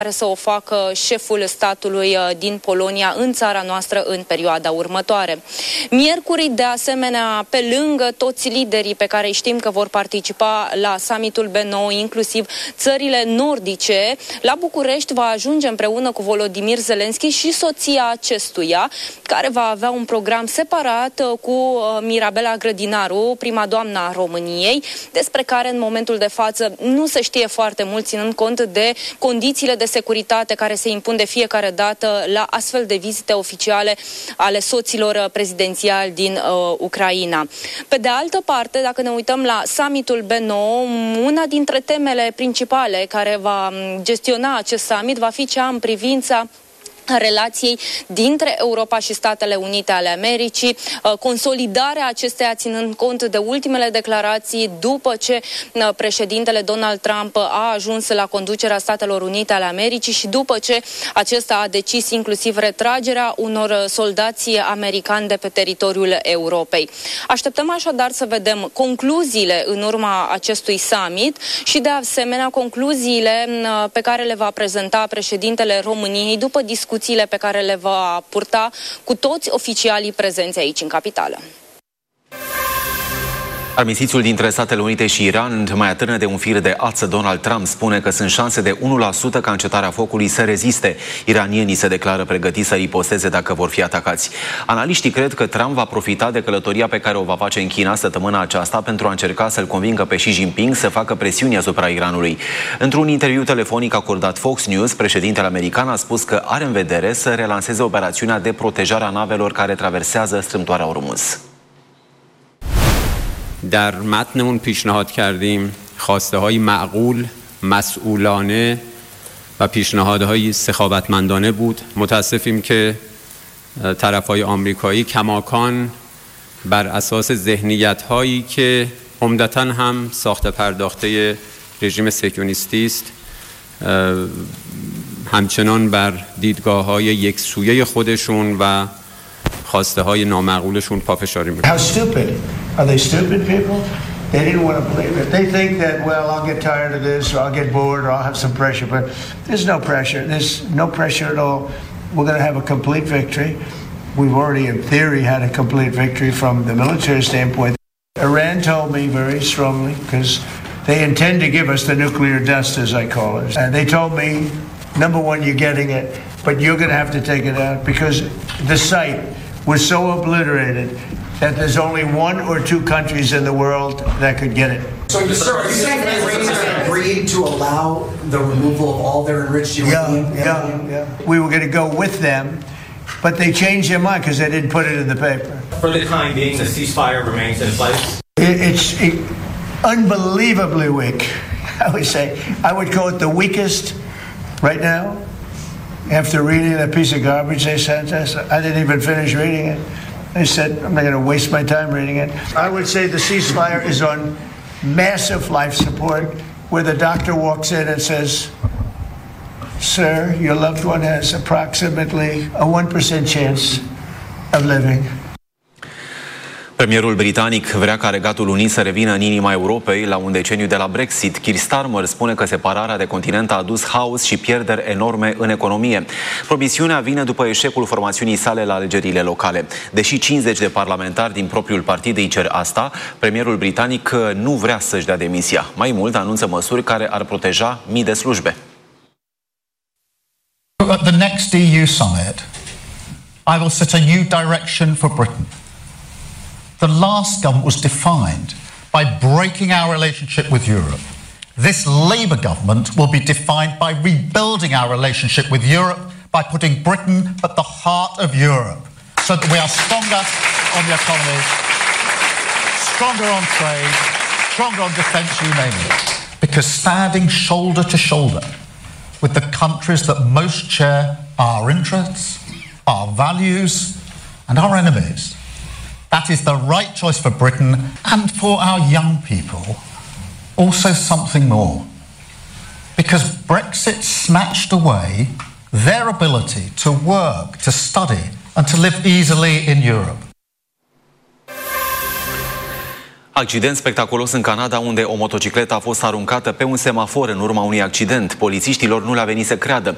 care să o facă șeful statului din Polonia în țara noastră în perioada următoare. Miercuri, de asemenea, pe lângă toți liderii pe care știm că vor participa la summitul B9, inclusiv țările nordice, la București va ajunge împreună cu Volodymyr Zelensky și soția acestuia, care va avea un program separat cu Mirabela Grădinaru, prima doamnă a României, despre care în momentul de față nu se știe foarte mult, ținând cont de condițiile de securitate care se impun de fiecare dată la astfel de vizite oficiale ale soților prezidențiali din Ucraina. Pe de altă parte, dacă ne uităm la summitul B9, una dintre temele principale care va gestiona acest summit va fi cea în privința relației dintre Europa și Statele Unite ale Americii, consolidarea acesteia ținând cont de ultimele declarații după ce președintele Donald Trump a ajuns la conducerea Statelor Unite ale Americii și după ce acesta a decis inclusiv retragerea unor soldați americani de pe teritoriul Europei. Așteptăm așadar să vedem concluziile în urma acestui summit și de asemenea concluziile pe care le va prezenta președintele României după discuțiile pe care le va purta cu toți oficialii prezenți aici în capitală. Armistițiul dintre Statele Unite și Iran mai atârnă de un fir de ață. Donald Trump spune că sunt șanse de 1% ca încetarea focului să reziste. Iranienii se declară pregătiți să riposteze dacă vor fi atacați. Analiștii cred că Trump va profita de călătoria pe care o va face în China săptămâna aceasta pentru a încerca să-l convingă pe Xi Jinping să facă presiuni asupra Iranului. Într-un interviu telefonic acordat Fox News, președintele american a spus că are în vedere să relanseze operațiunea de protejare a navelor care traversează strâmtoarea Ormuz. در متنمون پیشنهاد کردیم خواسته‌های معقول، مسئولانه و پیشنهادهای سخاوتمندانه بود. متاسفیم که طرف‌های آمریکایی کماکان بر اساس ذهنیت‌هایی که عمدتاً هم ساخته پرداخته رژیم صهیونیستی است، همچنان بر دیدگاه‌های یکسویه خودشون و خواسته های نامعقولشون پافشاری میکنه. How stupid? Are they stupid people? They didn't want to believe it. They think that, well, I'll get tired of this, or I'll get bored, or I'll have some pressure. But there's no pressure. There's no pressure at all. We're going to have a complete victory. We've already, in theory, had a complete victory from the military standpoint. Iran told me very strongly, because they intend to give us the nuclear dust, as I call it. And they told me, number one, you're getting it, but you're going to have to take it out, because the site was so obliterated that there's only one or two countries in the world that could get it. So, sir, are you saying the Iranians agreed to allow the removal of all their enriched uranium? Yeah. We were going to go with them, but they changed their mind because they didn't put it in the paper. For the time being, the ceasefire remains in place? It's unbelievably weak, I would say. I would call it the weakest right now. After reading that piece of garbage they sent us, I didn't even finish reading it. I said, I'm not going to waste my time reading it. I would say the ceasefire is on massive life support, where the doctor walks in and says, sir, your loved one has approximately a 1% chance of living. Premierul britanic vrea ca Regatul Unit să revină în inima Europei la un deceniu de la Brexit. Keir Starmer spune că separarea de continent a adus haos și pierderi enorme în economie. Promisiunea vine după eșecul formațiunii sale la alegerile locale. Deși 50 de parlamentari din propriul partid îi cer asta, premierul britanic nu vrea să-și dea demisia. Mai mult, anunță măsuri care ar proteja mii de slujbe. At the next EU summit, I will set a new direction for Britain. The last government was defined by breaking our relationship with Europe. This Labour government will be defined by rebuilding our relationship with Europe, by putting Britain at the heart of Europe, so that we are stronger on the economy, stronger on trade, stronger on defence, you name it. Because standing shoulder to shoulder with the countries that most share our interests, our values and our enemies, that is the right choice for Britain and for our young people. Also something more. Because Brexit snatched away their ability to work, to study and to live easily in Europe. Accident spectaculos în Canada, unde o motocicletă a fost aruncată pe un semafor în urma unui accident. Polițiștilor nu le-a venit să creadă.